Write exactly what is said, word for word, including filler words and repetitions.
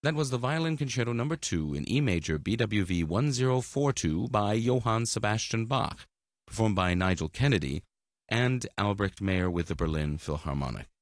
That was the Violin Concerto Number two in E major, B W V one zero four two by Johann Sebastian Bach, performed by Nigel Kennedy and Albrecht Meyer with the Berlin Philharmonic.